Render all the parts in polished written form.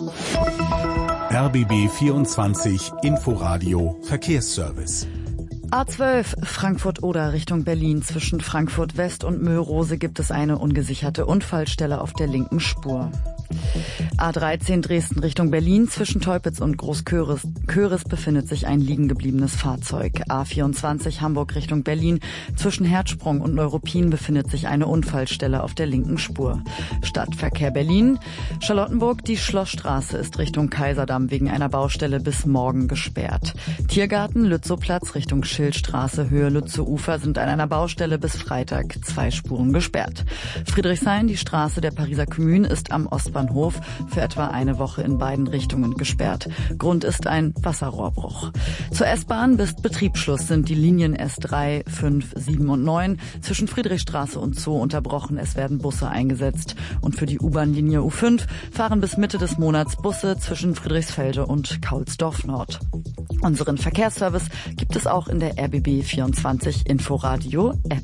RBB 24 Inforadio Verkehrsservice. A12 Frankfurt-Oder Richtung Berlin. Zwischen Frankfurt West und Möhrose gibt es eine ungesicherte Unfallstelle auf der linken Spur. A13 Dresden Richtung Berlin. Zwischen Teupitz und Großköris befindet sich ein liegen gebliebenes Fahrzeug. A24 Hamburg Richtung Berlin. Zwischen Herzsprung und Neuruppin befindet sich eine Unfallstelle auf der linken Spur. Stadtverkehr Berlin. Charlottenburg, die Schlossstraße ist Richtung Kaiserdamm wegen einer Baustelle bis morgen gesperrt. Tiergarten Lützowplatz Richtung Schildstraße Höhe Lützowufer sind an einer Baustelle bis Freitag 2 Spuren gesperrt. Friedrichshain, die Straße der Pariser Commune, ist am Ostbahnhof für etwa eine Woche in beiden Richtungen gesperrt. Grund ist ein Wasserrohrbruch. Zur S-Bahn bis Betriebsschluss sind die Linien S3, 5, 7 und 9 zwischen Friedrichstraße und Zoo unterbrochen. Es werden Busse eingesetzt. Und für die U-Bahn-Linie U5 fahren bis Mitte des Monats Busse zwischen Friedrichsfelde und Kaulsdorf Nord. Unseren Verkehrsservice gibt es auch in der RBB 24 Inforadio App.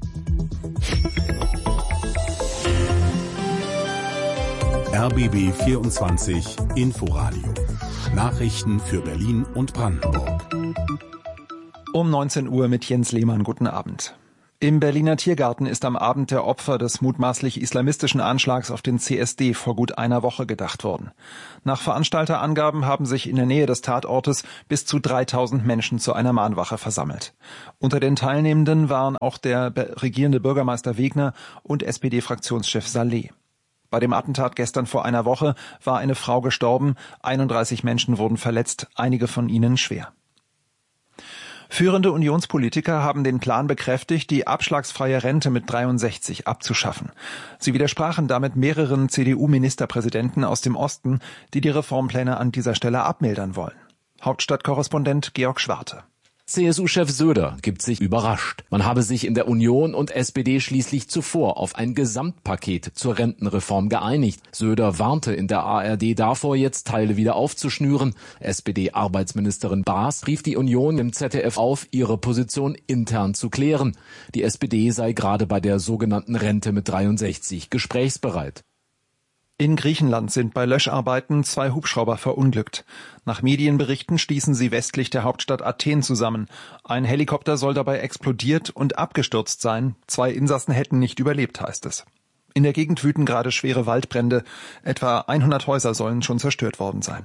RBB 24 Inforadio. Nachrichten für Berlin und Brandenburg. Um 19 Uhr mit Jens Lehmann. Guten Abend. Im Berliner Tiergarten ist am Abend der Opfer des mutmaßlich islamistischen Anschlags auf den CSD vor gut einer Woche gedacht worden. Nach Veranstalterangaben haben sich in der Nähe des Tatortes bis zu 3000 Menschen zu einer Mahnwache versammelt. Unter den Teilnehmenden waren auch der regierende Bürgermeister Wegner und SPD-Fraktionschef Saleh. Bei dem Attentat gestern vor einer Woche war eine Frau gestorben, 31 Menschen wurden verletzt, einige von ihnen schwer. Führende Unionspolitiker haben den Plan bekräftigt, die abschlagsfreie Rente mit 63 abzuschaffen. Sie widersprachen damit mehreren CDU-Ministerpräsidenten aus dem Osten, die die Reformpläne an dieser Stelle abmildern wollen. Hauptstadtkorrespondent Georg Schwarte. CSU-Chef Söder gibt sich überrascht. Man habe sich in der Union und SPD schließlich zuvor auf ein Gesamtpaket zur Rentenreform geeinigt. Söder warnte in der ARD davor, jetzt Teile wieder aufzuschnüren. SPD-Arbeitsministerin Baas rief die Union im ZDF auf, ihre Position intern zu klären. Die SPD sei gerade bei der sogenannten Rente mit 63 gesprächsbereit. In Griechenland sind bei Löscharbeiten 2 Hubschrauber verunglückt. Nach Medienberichten stießen sie westlich der Hauptstadt Athen zusammen. Ein Helikopter soll dabei explodiert und abgestürzt sein. 2 Insassen hätten nicht überlebt, heißt es. In der Gegend wüten gerade schwere Waldbrände. Etwa 100 Häuser sollen schon zerstört worden sein.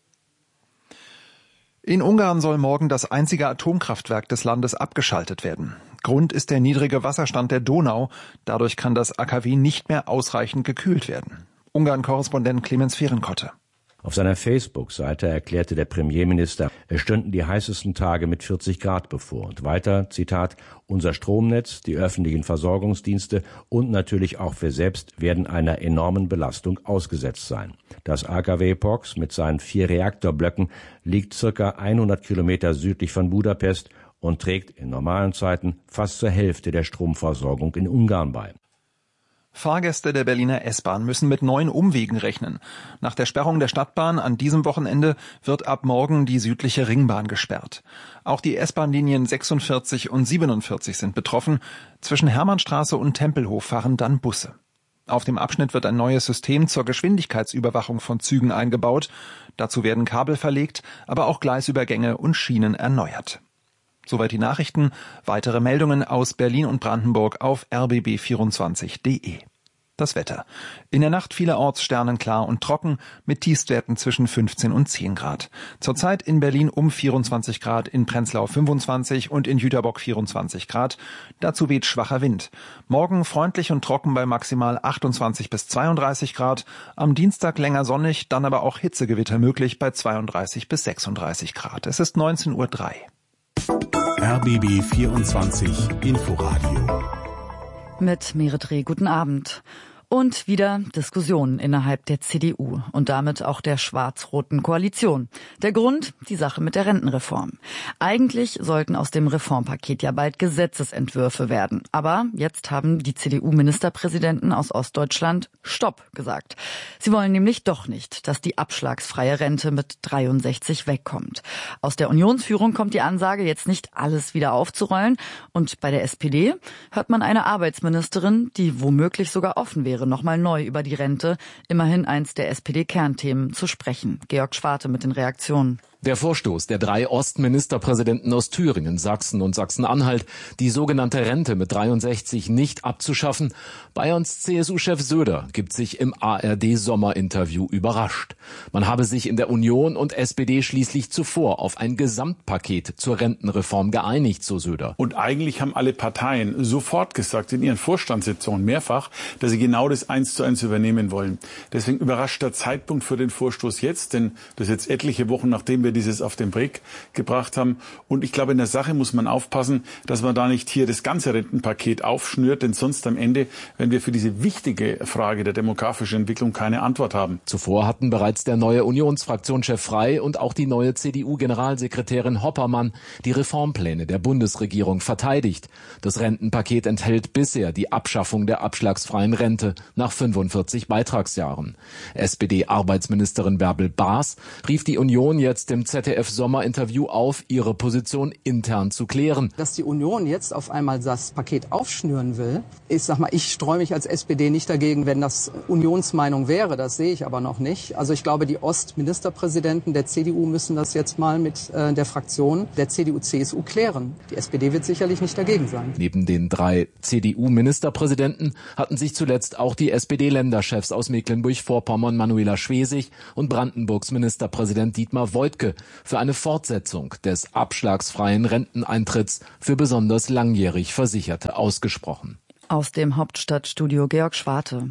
In Ungarn soll morgen das einzige Atomkraftwerk des Landes abgeschaltet werden. Grund ist der niedrige Wasserstand der Donau. Dadurch kann das AKW nicht mehr ausreichend gekühlt werden. Ungarn-Korrespondent Clemens Fehrenkotte. Auf seiner Facebook-Seite erklärte der Premierminister, es stünden die heißesten Tage mit 40 Grad bevor. Und weiter, Zitat, unser Stromnetz, die öffentlichen Versorgungsdienste und natürlich auch wir selbst werden einer enormen Belastung ausgesetzt sein. Das AKW Pox mit seinen 4 Reaktorblöcken liegt circa 100 Kilometer südlich von Budapest und trägt in normalen Zeiten fast zur Hälfte der Stromversorgung in Ungarn bei. Fahrgäste der Berliner S-Bahn müssen mit 9 Umwegen rechnen. Nach der Sperrung der Stadtbahn an diesem Wochenende wird ab morgen die südliche Ringbahn gesperrt. Auch die S-Bahn-Linien 46 und 47 sind betroffen. Zwischen Hermannstraße und Tempelhof fahren dann Busse. Auf dem Abschnitt wird ein neues System zur Geschwindigkeitsüberwachung von Zügen eingebaut. Dazu werden Kabel verlegt, aber auch Gleisübergänge und Schienen erneuert. Soweit die Nachrichten. Weitere Meldungen aus Berlin und Brandenburg auf rbb24.de. Das Wetter. In der Nacht vielerorts sternenklar und trocken mit Tiefstwerten zwischen 15 und 10 Grad. Zurzeit in Berlin um 24 Grad, in Prenzlau 25 und in Jüterbock 24 Grad. Dazu weht schwacher Wind. Morgen freundlich und trocken bei maximal 28 bis 32 Grad. Am Dienstag länger sonnig, dann aber auch Hitzegewitter möglich bei 32 bis 36 Grad. Es ist 19:03 Uhr. RBB 24 Inforadio. Mit Merit Reh, guten Abend. Und wieder Diskussionen innerhalb der CDU und damit auch der schwarz-roten Koalition. Der Grund? Die Sache mit der Rentenreform. Eigentlich sollten aus dem Reformpaket ja bald Gesetzesentwürfe werden. Aber jetzt haben die CDU-Ministerpräsidenten aus Ostdeutschland Stopp gesagt. Sie wollen nämlich doch nicht, dass die abschlagsfreie Rente mit 63 wegkommt. Aus der Unionsführung kommt die Ansage, jetzt nicht alles wieder aufzurollen. Und bei der SPD hört man eine Arbeitsministerin, die womöglich sogar offen wäre wäre, nochmal neu über die Rente, immerhin eins der SPD-Kernthemen, zu sprechen. Georg Schwarte mit den Reaktionen. Der Vorstoß der 3 Ostministerpräsidenten aus Thüringen, Sachsen und Sachsen-Anhalt, die sogenannte Rente mit 63 nicht abzuschaffen. Bayerns CSU-Chef Söder gibt sich im ARD-Sommerinterview überrascht. Man habe sich in der Union und SPD schließlich zuvor auf ein Gesamtpaket zur Rentenreform geeinigt, so Söder. Und eigentlich haben alle Parteien sofort gesagt, in ihren Vorstandssitzungen mehrfach, dass sie genau das 1:1 übernehmen wollen. Deswegen überrascht der Zeitpunkt für den Vorstoß jetzt, denn das ist jetzt etliche Wochen, nachdem wir dieses auf den Weg gebracht haben. Und ich glaube, in der Sache muss man aufpassen, dass man da nicht hier das ganze Rentenpaket aufschnürt, denn sonst am Ende, wenn wir für diese wichtige Frage der demografischen Entwicklung keine Antwort haben. Zuvor hatten bereits der neue Unionsfraktionschef Frey und auch die neue CDU-Generalsekretärin Hoppermann die Reformpläne der Bundesregierung verteidigt. Das Rentenpaket enthält bisher die Abschaffung der abschlagsfreien Rente nach 45 Beitragsjahren. SPD-Arbeitsministerin Bärbel Baas rief die Union jetzt im ZDF-Sommerinterview auf, ihre Position intern zu klären. Dass die Union jetzt auf einmal das Paket aufschnüren will, ich streue mich als SPD nicht dagegen, wenn das Unionsmeinung wäre, das sehe ich aber noch nicht. Also ich glaube, die Ostministerpräsidenten der CDU müssen das jetzt mal mit der Fraktion der CDU-CSU klären. Die SPD wird sicherlich nicht dagegen sein. Neben den 3 CDU-Ministerpräsidenten hatten sich zuletzt auch die SPD-Länderchefs aus Mecklenburg-Vorpommern Manuela Schwesig und Brandenburgs Ministerpräsident Dietmar Woidke für eine Fortsetzung des abschlagsfreien Renteneintritts für besonders langjährig Versicherte ausgesprochen. Aus dem Hauptstadtstudio Georg Schwarte.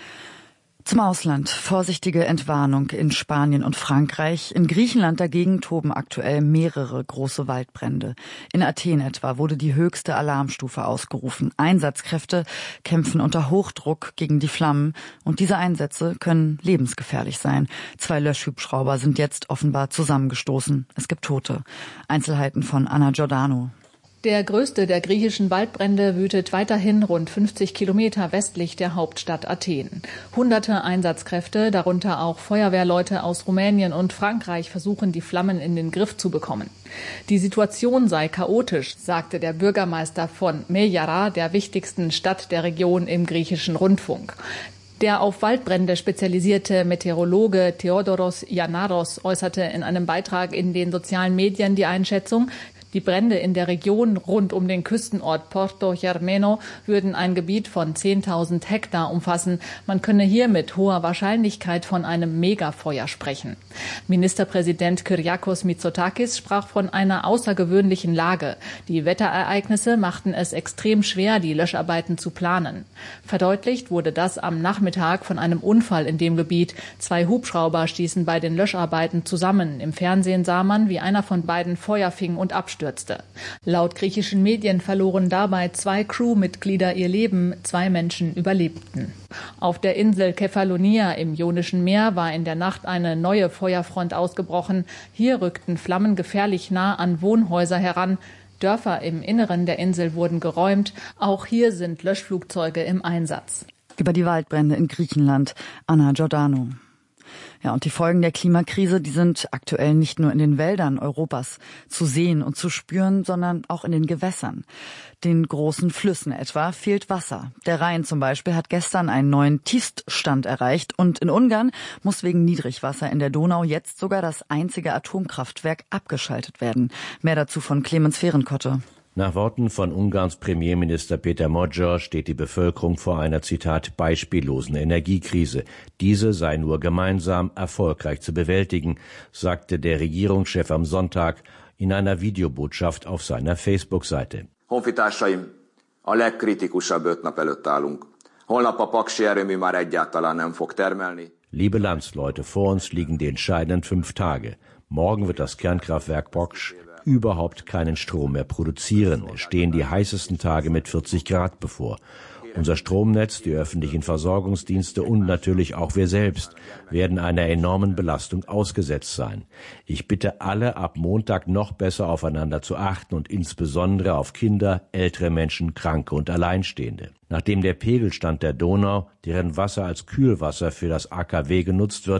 Zum Ausland. Vorsichtige Entwarnung in Spanien und Frankreich. In Griechenland dagegen toben aktuell mehrere große Waldbrände. In Athen etwa wurde die höchste Alarmstufe ausgerufen. Einsatzkräfte kämpfen unter Hochdruck gegen die Flammen. Und diese Einsätze können lebensgefährlich sein. 2 Löschhubschrauber sind jetzt offenbar zusammengestoßen. Es gibt Tote. Einzelheiten von Anna Giordano. Der größte der griechischen Waldbrände wütet weiterhin rund 50 Kilometer westlich der Hauptstadt Athen. Hunderte Einsatzkräfte, darunter auch Feuerwehrleute aus Rumänien und Frankreich, versuchen, die Flammen in den Griff zu bekommen. Die Situation sei chaotisch, sagte der Bürgermeister von Mejara, der wichtigsten Stadt der Region, im griechischen Rundfunk. Der auf Waldbrände spezialisierte Meteorologe Theodoros Yanaros äußerte in einem Beitrag in den sozialen Medien die Einschätzung, die Brände in der Region rund um den Küstenort Porto Germeno würden ein Gebiet von 10.000 Hektar umfassen. Man könne hier mit hoher Wahrscheinlichkeit von einem Megafeuer sprechen. Ministerpräsident Kyriakos Mitsotakis sprach von einer außergewöhnlichen Lage. Die Wetterereignisse machten es extrem schwer, die Löscharbeiten zu planen. Verdeutlicht wurde das am Nachmittag von einem Unfall in dem Gebiet. 2 Hubschrauber stießen bei den Löscharbeiten zusammen. Im Fernsehen sah man, wie einer von beiden Feuer fing und abstürzte. Laut griechischen Medien verloren dabei 2 Crewmitglieder ihr Leben, 2 Menschen überlebten. Auf der Insel Kefalonia im Ionischen Meer war in der Nacht eine neue Feuerfront ausgebrochen. Hier rückten Flammen gefährlich nah an Wohnhäuser heran. Dörfer im Inneren der Insel wurden geräumt. Auch hier sind Löschflugzeuge im Einsatz. Über die Waldbrände in Griechenland, Anna Giordano. Ja, und die Folgen der Klimakrise, die sind aktuell nicht nur in den Wäldern Europas zu sehen und zu spüren, sondern auch in den Gewässern. Den großen Flüssen etwa fehlt Wasser. Der Rhein zum Beispiel hat gestern einen neuen Tiefststand erreicht und in Ungarn muss wegen Niedrigwasser in der Donau jetzt sogar das einzige Atomkraftwerk abgeschaltet werden. Mehr dazu von Clemens Fehrenkotte. Nach Worten von Ungarns Premierminister Péter Magyar steht die Bevölkerung vor einer, Zitat, beispiellosen Energiekrise. Diese sei nur gemeinsam erfolgreich zu bewältigen, sagte der Regierungschef am Sonntag in einer Videobotschaft auf seiner Facebook-Seite. Honfitársaim, a legkritikusabb 5 nap előtt állunk. Holnap a Paksi erőmű már egyáltalán nem fog termelni. Liebe Landsleute, vor uns liegen die entscheidenden 5 Tage. Morgen wird das Kernkraftwerk Paks überhaupt keinen Strom mehr produzieren. Es stehen die heißesten Tage mit 40 Grad bevor. Unser Stromnetz, die öffentlichen Versorgungsdienste und natürlich auch wir selbst werden einer enormen Belastung ausgesetzt sein. Ich bitte alle, ab Montag noch besser aufeinander zu achten und insbesondere auf Kinder, ältere Menschen, Kranke und Alleinstehende. Nachdem der Pegelstand der Donau, deren Wasser als Kühlwasser für das AKW genutzt wird,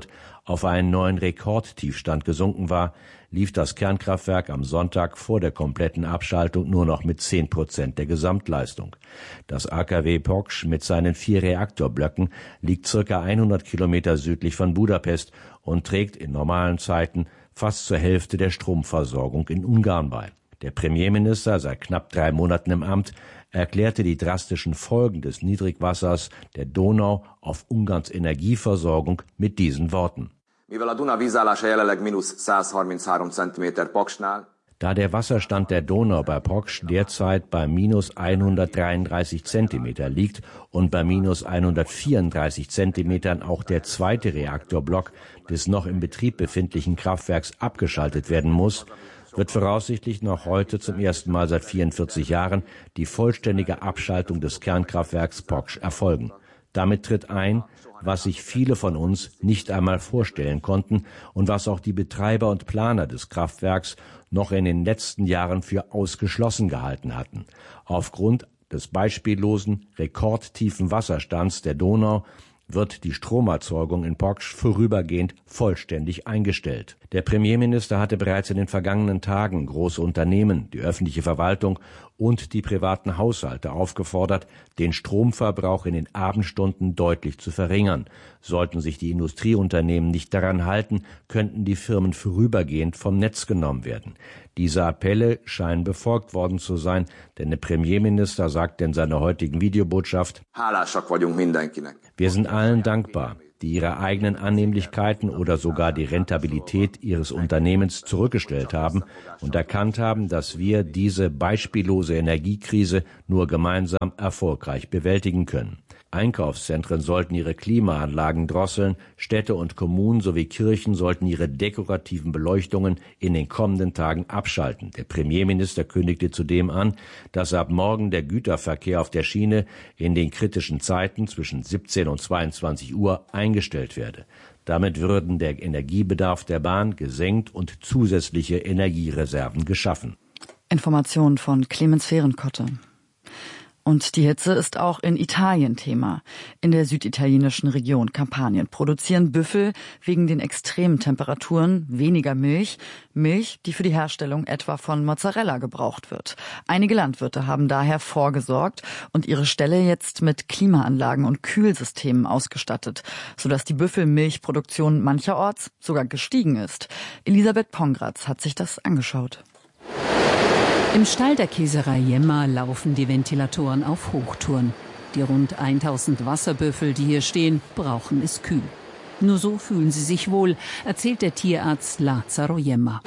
auf einen neuen Rekordtiefstand gesunken war, lief das Kernkraftwerk am Sonntag vor der kompletten Abschaltung nur noch mit 10% der Gesamtleistung. Das AKW Poksh mit seinen 4 Reaktorblöcken liegt circa 100 Kilometer südlich von Budapest und trägt in normalen Zeiten fast zur Hälfte der Stromversorgung in Ungarn bei. Der Premierminister, seit knapp 3 Monaten im Amt, erklärte die drastischen Folgen des Niedrigwassers der Donau auf Ungarns Energieversorgung mit diesen Worten. Da der Wasserstand der Donau bei Poksh derzeit bei minus 133 Zentimeter liegt und bei minus 134 Zentimetern auch der zweite Reaktorblock des noch im Betrieb befindlichen Kraftwerks abgeschaltet werden muss, wird voraussichtlich noch heute zum ersten Mal seit 44 Jahren die vollständige Abschaltung des Kernkraftwerks Poksh erfolgen. Damit tritt ein, was sich viele von uns nicht einmal vorstellen konnten und was auch die Betreiber und Planer des Kraftwerks noch in den letzten Jahren für ausgeschlossen gehalten hatten. Aufgrund des beispiellosen, rekordtiefen Wasserstands der Donau wird die Stromerzeugung in Poksh vorübergehend vollständig eingestellt. Der Premierminister hatte bereits in den vergangenen Tagen große Unternehmen, die öffentliche Verwaltung und die privaten Haushalte aufgefordert, den Stromverbrauch in den Abendstunden deutlich zu verringern. Sollten sich die Industrieunternehmen nicht daran halten, könnten die Firmen vorübergehend vom Netz genommen werden. Diese Appelle scheinen befolgt worden zu sein, denn der Premierminister sagte in seiner heutigen Videobotschaft: Wir sind allen dankbar, die ihre eigenen Annehmlichkeiten oder sogar die Rentabilität ihres Unternehmens zurückgestellt haben und erkannt haben, dass wir diese beispiellose Energiekrise nur gemeinsam erfolgreich bewältigen können. Einkaufszentren sollten ihre Klimaanlagen drosseln, Städte und Kommunen sowie Kirchen sollten ihre dekorativen Beleuchtungen in den kommenden Tagen abschalten. Der Premierminister kündigte zudem an, dass ab morgen der Güterverkehr auf der Schiene in den kritischen Zeiten zwischen 17 und 22 Uhr eingestellt werde. Damit würden der Energiebedarf der Bahn gesenkt und zusätzliche Energiereserven geschaffen. Informationen von Clemens Fehrenkotte. Und die Hitze ist auch in Italien Thema. In der süditalienischen Region Kampanien produzieren Büffel wegen den extremen Temperaturen weniger Milch, die für die Herstellung etwa von Mozzarella gebraucht wird. Einige Landwirte haben daher vorgesorgt und ihre Ställe jetzt mit Klimaanlagen und Kühlsystemen ausgestattet, sodass die Büffelmilchproduktion mancherorts sogar gestiegen ist. Elisabeth Pongratz hat sich das angeschaut. Im Stall der Käserei Jemma laufen die Ventilatoren auf Hochtouren. Die rund 1000 Wasserbüffel, die hier stehen, brauchen es kühl. Nur so fühlen sie sich wohl, erzählt der Tierarzt Lazzaro Jemma.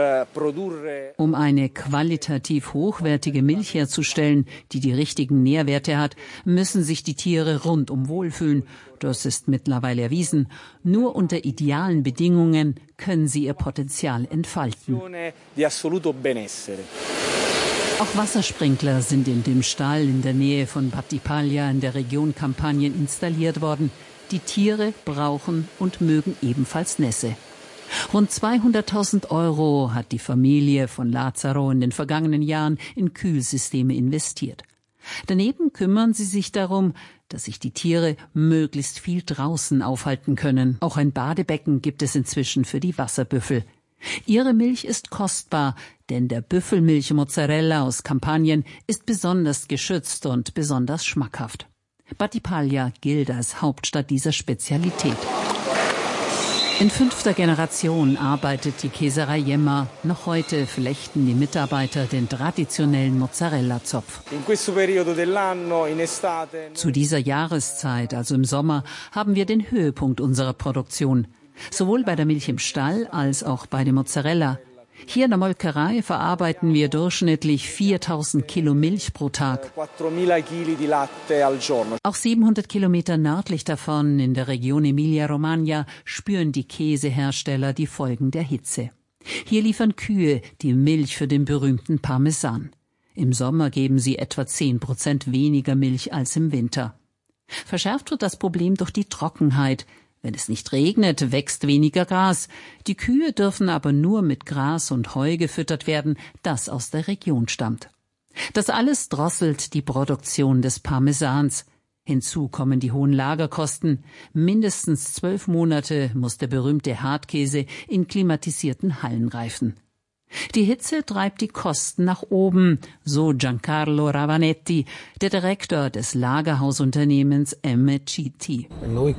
Um eine qualitativ hochwertige Milch herzustellen, die die richtigen Nährwerte hat, müssen sich die Tiere rundum wohlfühlen. Das ist mittlerweile erwiesen. Nur unter idealen Bedingungen können sie ihr Potenzial entfalten. Auch Wassersprinkler sind in dem Stall in der Nähe von Battipaglia in der Region Kampanien installiert worden. Die Tiere brauchen und mögen ebenfalls Nässe. Rund 200.000 € hat die Familie von Lazzaro in den vergangenen Jahren in Kühlsysteme investiert. Daneben kümmern sie sich darum, dass sich die Tiere möglichst viel draußen aufhalten können. Auch ein Badebecken gibt es inzwischen für die Wasserbüffel. Ihre Milch ist kostbar, denn der Büffelmilch-Mozzarella aus Kampanien ist besonders geschützt und besonders schmackhaft. Battipaglia gilt als Hauptstadt dieser Spezialität. In 5. Generation arbeitet die Käserei Jemma. Noch heute flechten die Mitarbeiter den traditionellen Mozzarella-Zopf. Zu dieser Jahreszeit, also im Sommer, haben wir den Höhepunkt unserer Produktion. Sowohl bei der Milch im Stall als auch bei der Mozzarella. Hier in der Molkerei verarbeiten wir durchschnittlich 4000 Kilo Milch pro Tag. Auch 700 Kilometer nördlich davon, in der Region Emilia-Romagna, spüren die Käsehersteller die Folgen der Hitze. Hier liefern Kühe die Milch für den berühmten Parmesan. Im Sommer geben sie etwa 10% weniger Milch als im Winter. Verschärft wird das Problem durch die Trockenheit. Wenn es nicht regnet, wächst weniger Gras. Die Kühe dürfen aber nur mit Gras und Heu gefüttert werden, das aus der Region stammt. Das alles drosselt die Produktion des Parmesans. Hinzu kommen die hohen Lagerkosten. Mindestens 12 Monate muss der berühmte Hartkäse in klimatisierten Hallen reifen. Die Hitze treibt die Kosten nach oben, so Giancarlo Ravanetti, der Direktor des Lagerhausunternehmens MCT.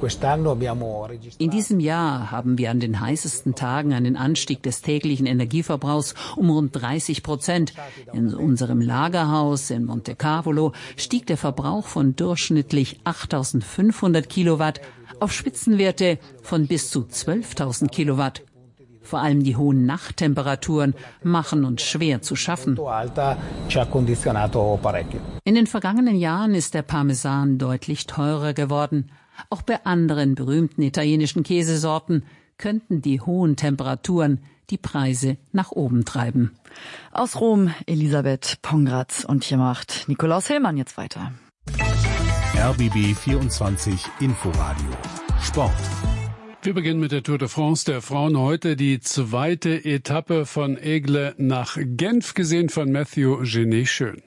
In diesem Jahr haben wir an den heißesten Tagen einen Anstieg des täglichen Energieverbrauchs um rund 30%. In unserem Lagerhaus in Montecavolo stieg der Verbrauch von durchschnittlich 8.500 Kilowatt auf Spitzenwerte von bis zu 12.000 Kilowatt. Vor allem die hohen Nachttemperaturen machen uns schwer zu schaffen. In den vergangenen Jahren ist der Parmesan deutlich teurer geworden. Auch bei anderen berühmten italienischen Käsesorten könnten die hohen Temperaturen die Preise nach oben treiben. Aus Rom, Elisabeth Pongratz. Und hier macht Nikolaus Hillmann jetzt weiter. RBB 24 Inforadio Sport. Wir beginnen mit der Tour de France der Frauen. Heute die zweite Etappe von Aigle nach Genf, gesehen von Matthew Genet-Schön.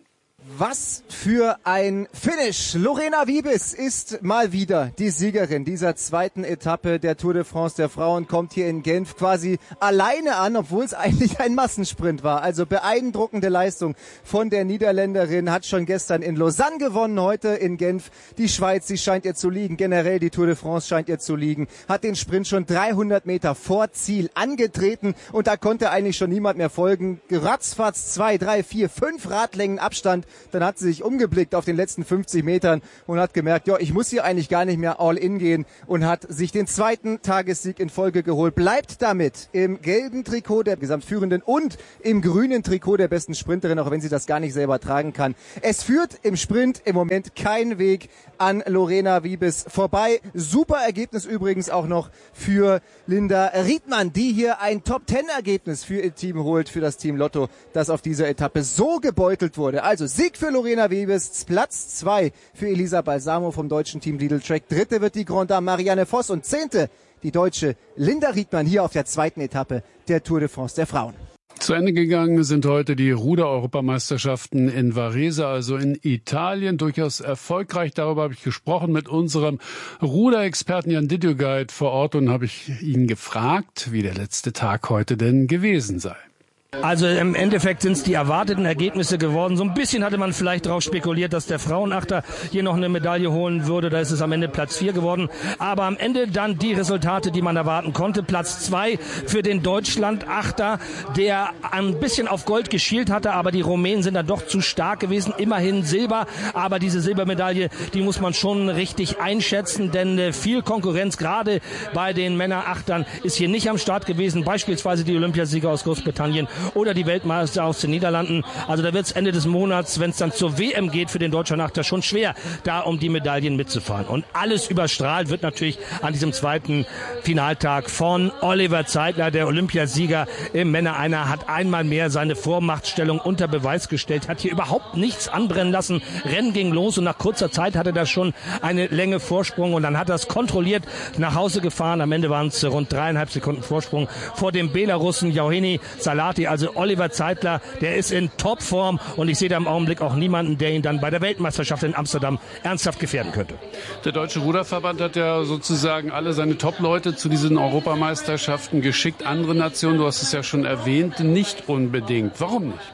Was für ein Finish! Lorena Wiebes ist mal wieder die Siegerin dieser zweiten Etappe der Tour de France der Frauen, kommt hier in Genf quasi alleine an, obwohl es eigentlich ein Massensprint war. Also beeindruckende Leistung von der Niederländerin, hat schon gestern in Lausanne gewonnen, heute in Genf. Die Schweiz, die scheint ihr zu liegen, generell die Tour de France scheint ihr zu liegen, hat den Sprint schon 300 Meter vor Ziel angetreten und da konnte eigentlich schon niemand mehr folgen. Ratzfatz 2, 3, 4, 5 Radlängen Abstand. Dann hat sie sich umgeblickt auf den letzten 50 Metern und hat gemerkt, ja, ich muss hier eigentlich gar nicht mehr all in gehen und hat sich den zweiten Tagessieg in Folge geholt. Bleibt damit im gelben Trikot der Gesamtführenden und im grünen Trikot der besten Sprinterin, auch wenn sie das gar nicht selber tragen kann. Es führt im Sprint im Moment kein Weg an Lorena Wiebes vorbei. Super Ergebnis übrigens auch noch für Linda Riedmann, die hier ein Top-10-Ergebnis für ihr Team holt, für das Team Lotto, das auf dieser Etappe so gebeutelt wurde. Also Sieg für Lorena Wiebes, Platz 2 für Elisa Balsamo vom deutschen Team Lidl Trek. Dritte wird die Grand Dame Marianne Voss und 10. die deutsche Linda Riedmann hier auf der zweiten Etappe der Tour de France der Frauen. Zu Ende gegangen sind heute die Ruder-Europameisterschaften in Varese, also in Italien. Durchaus erfolgreich. Darüber habe ich gesprochen mit unserem Ruderexperten Jan Dittjugait vor Ort und habe ich ihn gefragt, wie der letzte Tag heute denn gewesen sei. Also im Endeffekt sind es die erwarteten Ergebnisse geworden. So ein bisschen hatte man vielleicht darauf spekuliert, dass der Frauenachter hier noch eine Medaille holen würde. Da ist es am Ende Platz 4 geworden. Aber am Ende dann die Resultate, die man erwarten konnte. Platz 2 für den Deutschland-Achter, der ein bisschen auf Gold geschielt hatte. Aber die Rumänen sind dann doch zu stark gewesen. Immerhin Silber. Aber diese Silbermedaille, die muss man schon richtig einschätzen. Denn viel Konkurrenz, gerade bei den Männerachtern, ist hier nicht am Start gewesen. Beispielsweise die Olympiasieger aus Großbritannien oder die Weltmeister aus den Niederlanden. Also da wird es Ende des Monats, wenn es dann zur WM geht für den deutschen Achter, schon schwer, da um die Medaillen mitzufahren. Und alles überstrahlt wird natürlich an diesem zweiten Finaltag von Oliver Zeitler, der Olympiasieger im Männer-Einer, hat einmal mehr seine Vormachtstellung unter Beweis gestellt, hat hier überhaupt nichts anbrennen lassen. Rennen ging los und nach kurzer Zeit hatte er schon eine Länge Vorsprung und dann hat er es kontrolliert nach Hause gefahren. Am Ende waren es rund 3,5 Sekunden Vorsprung vor dem Belarussen Yauheni Salati. Also Oliver Zeitler, der ist in Topform und ich sehe da im Augenblick auch niemanden, der ihn dann bei der Weltmeisterschaft in Amsterdam ernsthaft gefährden könnte. Der Deutsche Ruderverband hat ja sozusagen alle seine Top-Leute zu diesen Europameisterschaften geschickt. Andere Nationen, du hast es ja schon erwähnt, nicht unbedingt. Warum nicht?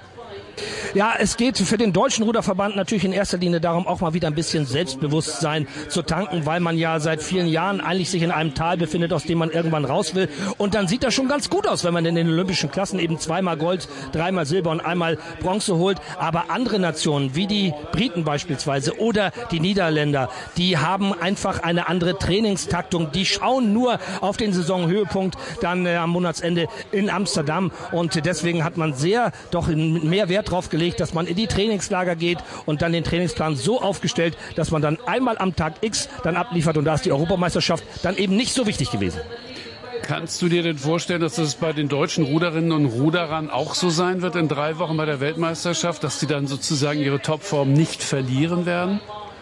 Ja, es geht für den Deutschen Ruderverband natürlich in erster Linie darum, auch mal wieder ein bisschen Selbstbewusstsein zu tanken, weil man ja seit vielen Jahren eigentlich sich in einem Tal befindet, aus dem man irgendwann raus will. Und dann sieht das schon ganz gut aus, wenn man in den olympischen Klassen eben 2-mal Gold, 3-mal Silber und 1-mal Bronze holt. Aber andere Nationen, wie die Briten beispielsweise oder die Niederländer, die haben einfach eine andere Trainingstaktung. Die schauen nur auf den Saisonhöhepunkt dann am Monatsende in Amsterdam. Und deswegen hat man doch mehr Wert drauf gelegt, dass man in die Trainingslager geht und dann den Trainingsplan so aufgestellt, dass man dann einmal am Tag X dann abliefert und da ist die Europameisterschaft dann eben nicht so wichtig gewesen. Kannst du dir denn vorstellen, dass das bei den deutschen Ruderinnen und Ruderern auch so sein wird in 3 Wochen bei der Weltmeisterschaft, dass die dann sozusagen ihre Topform nicht verlieren werden?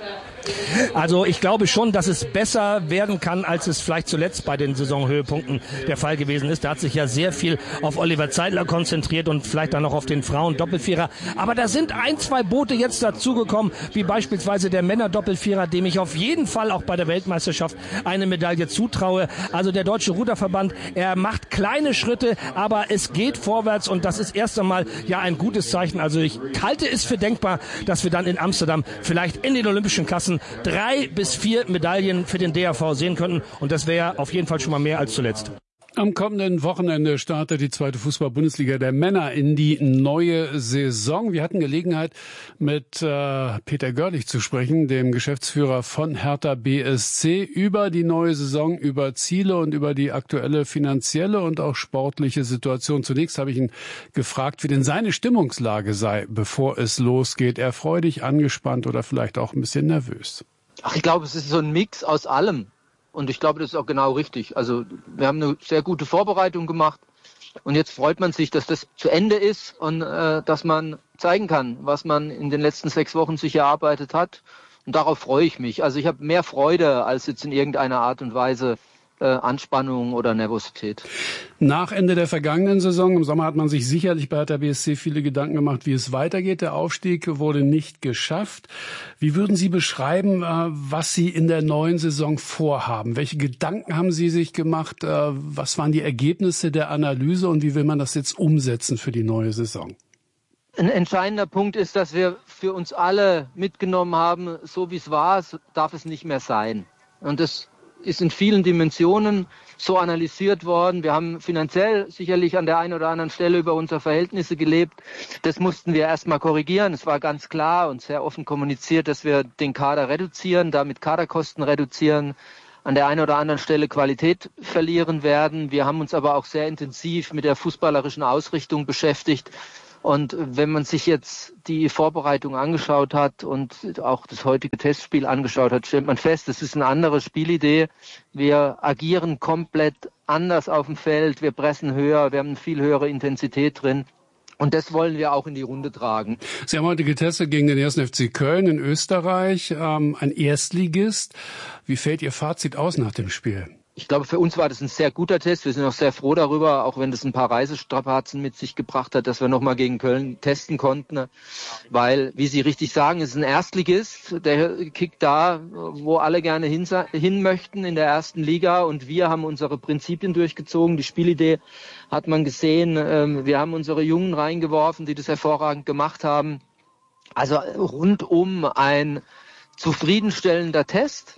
Also ich glaube schon, dass es besser werden kann, als es vielleicht zuletzt bei den Saisonhöhepunkten der Fall gewesen ist. Da hat sich ja sehr viel auf Oliver Zeidler konzentriert und vielleicht dann noch auf den Frauen-Doppelvierer. Aber da sind 1, 2 Boote jetzt dazugekommen, wie beispielsweise der Männer-Doppelvierer, dem ich auf jeden Fall auch bei der Weltmeisterschaft eine Medaille zutraue. Also der Deutsche Ruderverband, er macht kleine Schritte, aber es geht vorwärts und das ist erst einmal ja ein gutes Zeichen. Also ich halte es für denkbar, dass wir dann in Amsterdam vielleicht in den Olympischen Klassen 3 bis 4 Medaillen für den DRV sehen könnten und das wäre auf jeden Fall schon mal mehr als zuletzt. Am kommenden Wochenende startet die 2. Fußball-Bundesliga der Männer in die neue Saison. Wir hatten Gelegenheit, mit Peter Görlich zu sprechen, dem Geschäftsführer von Hertha BSC, über die neue Saison, über Ziele und über die aktuelle finanzielle und auch sportliche Situation. Zunächst habe ich ihn gefragt, wie denn seine Stimmungslage sei, bevor es losgeht. Erfreudig, angespannt oder vielleicht auch ein bisschen nervös? Ach, ich glaube, es ist so ein Mix aus allem. Und ich glaube, das ist auch genau richtig. Also wir haben eine sehr gute Vorbereitung gemacht. Und jetzt freut man sich, dass das zu Ende ist und dass man zeigen kann, was man in den letzten 6 Wochen sich erarbeitet hat. Und darauf freue ich mich. Also ich habe mehr Freude als jetzt in irgendeiner Art und Weise Anspannung oder Nervosität. Nach Ende der vergangenen Saison, im Sommer hat man sich sicherlich bei Hertha BSC viele Gedanken gemacht, wie es weitergeht. Der Aufstieg wurde nicht geschafft. Wie würden Sie beschreiben, was Sie in der neuen Saison vorhaben? Welche Gedanken haben Sie sich gemacht? Was waren die Ergebnisse der Analyse und wie will man das jetzt umsetzen für die neue Saison? Ein entscheidender Punkt ist, dass wir für uns alle mitgenommen haben, so wie es war, darf es nicht mehr sein. Und das ist in vielen Dimensionen so analysiert worden. Wir haben finanziell sicherlich an der einen oder anderen Stelle über unsere Verhältnisse gelebt. Das mussten wir erstmal korrigieren. Es war ganz klar und sehr offen kommuniziert, dass wir den Kader reduzieren, damit Kaderkosten reduzieren, an der einen oder anderen Stelle Qualität verlieren werden. Wir haben uns aber auch sehr intensiv mit der fußballerischen Ausrichtung beschäftigt. Und wenn man sich jetzt die Vorbereitung angeschaut hat und auch das heutige Testspiel angeschaut hat, stellt man fest, es ist eine andere Spielidee. Wir agieren komplett anders auf dem Feld, wir pressen höher, wir haben eine viel höhere Intensität drin. Und das wollen wir auch in die Runde tragen. Sie haben heute getestet gegen den 1. FC Köln in Österreich, ein Erstligist. Wie fällt Ihr Fazit aus nach dem Spiel? Ich glaube, für uns war das ein sehr guter Test. Wir sind auch sehr froh darüber, auch wenn das ein paar Reisestrapazen mit sich gebracht hat, dass wir nochmal gegen Köln testen konnten. Weil, wie Sie richtig sagen, es ist ein Erstligist. Der kickt da, wo alle gerne hin möchten in der ersten Liga. Und wir haben unsere Prinzipien durchgezogen. Die Spielidee hat man gesehen. Wir haben unsere Jungen reingeworfen, die das hervorragend gemacht haben. Also rundum ein zufriedenstellender Test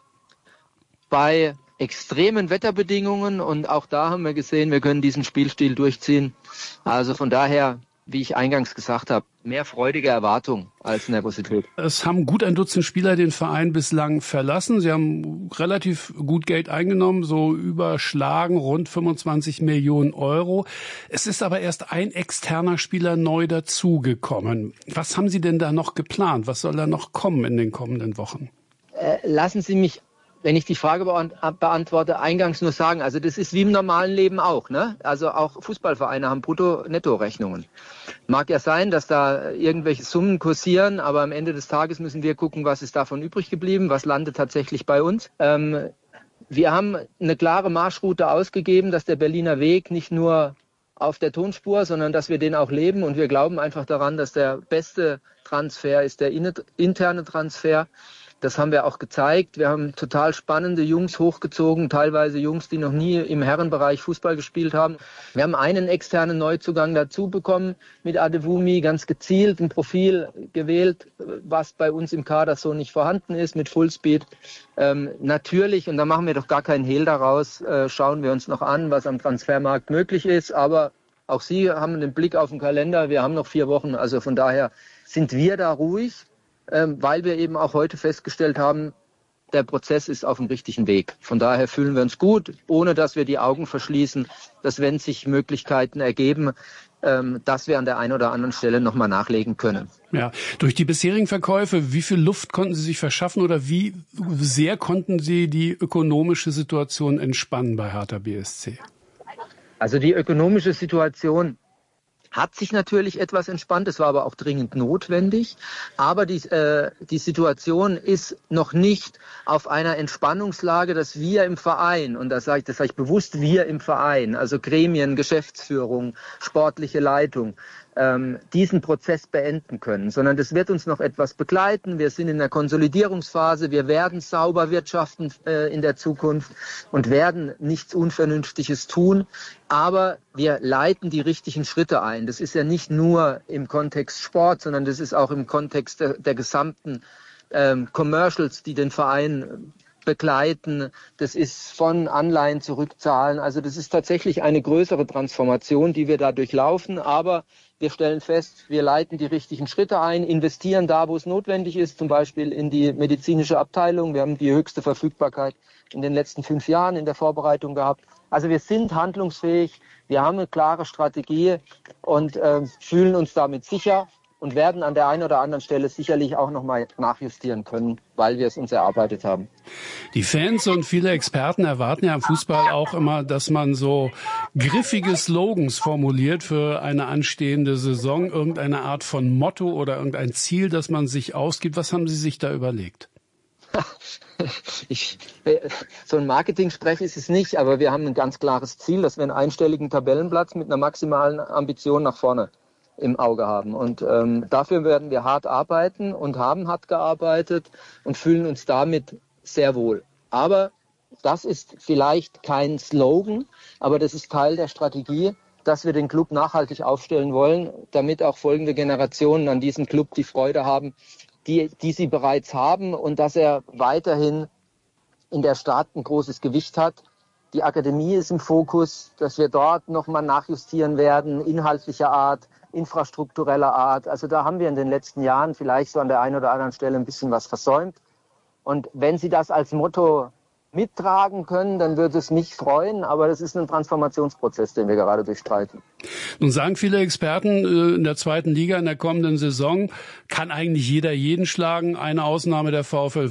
bei extremen Wetterbedingungen und auch da haben wir gesehen, wir können diesen Spielstil durchziehen. Also von daher, wie ich eingangs gesagt habe, mehr freudige Erwartung als Nervosität. Es haben gut ein Dutzend Spieler den Verein bislang verlassen. Sie haben relativ gut Geld eingenommen, so überschlagen rund 25 Millionen Euro. Es ist aber erst ein externer Spieler neu dazugekommen. Was haben Sie denn da noch geplant? Was soll da noch kommen in den kommenden Wochen? Lassen Sie mich, wenn ich die Frage beantworte, eingangs nur sagen, also das ist wie im normalen Leben auch, ne? Also auch Fußballvereine haben Brutto-Netto-Rechnungen. Mag ja sein, dass da irgendwelche Summen kursieren, aber am Ende des Tages müssen wir gucken, was ist davon übrig geblieben, was landet tatsächlich bei uns. Wir haben eine klare Marschroute ausgegeben, dass der Berliner Weg nicht nur auf der Tonspur, sondern dass wir den auch leben und wir glauben einfach daran, dass der beste Transfer ist der interne Transfer. Das haben wir auch gezeigt. Wir haben total spannende Jungs hochgezogen, teilweise Jungs, die noch nie im Herrenbereich Fußball gespielt haben. Wir haben einen externen Neuzugang dazu bekommen mit Adewumi, ganz gezielt ein Profil gewählt, was bei uns im Kader so nicht vorhanden ist, mit Fullspeed. Natürlich, und da machen wir doch gar keinen Hehl daraus, schauen wir uns noch an, was am Transfermarkt möglich ist. Aber auch Sie haben den Blick auf den Kalender. Wir haben noch 4 Wochen, also von daher sind wir da ruhig. Weil wir eben auch heute festgestellt haben, der Prozess ist auf dem richtigen Weg. Von daher fühlen wir uns gut, ohne dass wir die Augen verschließen, dass wenn sich Möglichkeiten ergeben, dass wir an der einen oder anderen Stelle nochmal nachlegen können. Ja, durch die bisherigen Verkäufe, wie viel Luft konnten Sie sich verschaffen oder wie sehr konnten Sie die ökonomische Situation entspannen bei Hertha BSC? Also die ökonomische Situation hat sich natürlich etwas entspannt, es war aber auch dringend notwendig. Aber die Situation ist noch nicht auf einer Entspannungslage, dass wir im Verein, und das sage ich bewusst, wir im Verein, also Gremien, Geschäftsführung, sportliche Leitung, diesen Prozess beenden können, sondern das wird uns noch etwas begleiten. Wir sind in der Konsolidierungsphase, wir werden sauber wirtschaften in der Zukunft und werden nichts Unvernünftiges tun, aber wir leiten die richtigen Schritte ein. Das ist ja nicht nur im Kontext Sport, sondern das ist auch im Kontext der gesamten Commercials, die den Verein begleiten. Das ist von Anleihen zurückzahlen. Also das ist tatsächlich eine größere Transformation, die wir da durchlaufen, aber wir stellen fest, wir leiten die richtigen Schritte ein, investieren da, wo es notwendig ist, zum Beispiel in die medizinische Abteilung. Wir haben die höchste Verfügbarkeit in den letzten 5 Jahren in der Vorbereitung gehabt. Also wir sind handlungsfähig, wir haben eine klare Strategie und fühlen uns damit sicher und werden an der einen oder anderen Stelle sicherlich auch nochmal nachjustieren können, weil wir es uns erarbeitet haben. Die Fans und viele Experten erwarten ja im Fußball auch immer, dass man so griffige Slogans formuliert für eine anstehende Saison, irgendeine Art von Motto oder irgendein Ziel, das man sich ausgibt. Was haben Sie sich da überlegt? So ein Marketing-Sprech ist es nicht, aber wir haben ein ganz klares Ziel, dass wir einen einstelligen Tabellenplatz mit einer maximalen Ambition nach vorne im Auge haben. Und dafür werden wir hart arbeiten und haben hart gearbeitet und fühlen uns damit sehr wohl. Aber das ist vielleicht kein Slogan, aber das ist Teil der Strategie, dass wir den Club nachhaltig aufstellen wollen, damit auch folgende Generationen an diesem Club die Freude haben, die sie bereits haben und dass er weiterhin in der Stadt ein großes Gewicht hat. Die Akademie ist im Fokus, dass wir dort nochmal nachjustieren werden, inhaltlicher Art, infrastruktureller Art. Also da haben wir in den letzten Jahren vielleicht so an der einen oder anderen Stelle ein bisschen was versäumt. Und wenn Sie das als Motto mittragen können, dann würde es mich freuen. Aber das ist ein Transformationsprozess, den wir gerade durchstreiten. Nun sagen viele Experten, in der 2. Liga in der kommenden Saison kann eigentlich jeder jeden schlagen. Eine Ausnahme der VfL